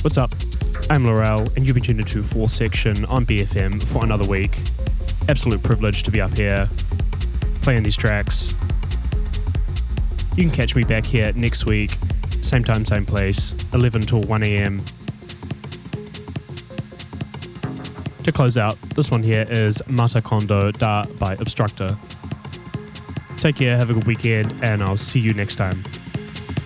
What's up? I'm Laurel, and you've been tuned into Fourth Section on BFM for another week. Absolute privilege to be up here, playing these tracks. You can catch me back here next week, same time, same place, 11 till 1 a.m. To close out, this one here is Mata Kondo Da by Obstructor. Take care, have a good weekend, and I'll see you next time.